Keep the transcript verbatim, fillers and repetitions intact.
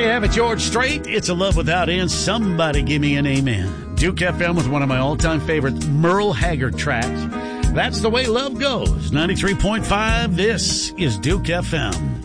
you have it, George Strait. It's a love without end. Somebody give me an amen. Duke F M with one of my all-time favorites, Merle Haggard tracks. That's the way love goes. ninety-three point five, this is Duke F M.